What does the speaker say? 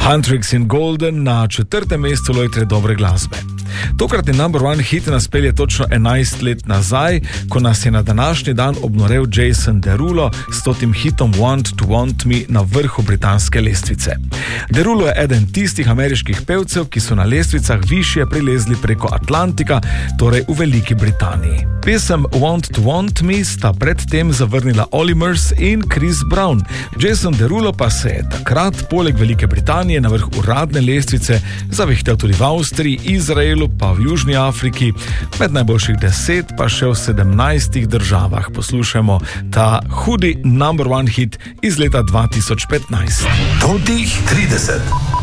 Huntrix in Golden na 4. mestu lojtre dobre glasbe. Tokratni number one hit nas pelje točno 11 let nazaj, ko nas je na današnji dan obnorel Jason Derulo s totim hitom Want to Want Me na vrhu britanske lestvice. Derulo je eden tistih ameriških pevcev, ki so na lestvicah višje prilezli preko Atlantika, torej v Veliki Britaniji. Pesem Want to Want Me sta predtem zavrnila Olly Murs in Chris Brown. Jason Derulo pa se je takrat poleg Velike Britanije na vrh uradne lestvice zavihtel tudi v Avstriji, Izraelu, pa v Južni Afriki, med najboljših 10 pa še v 17 državah. Poslušajmo ta hudi number one hit iz leta 2015. Totih 30.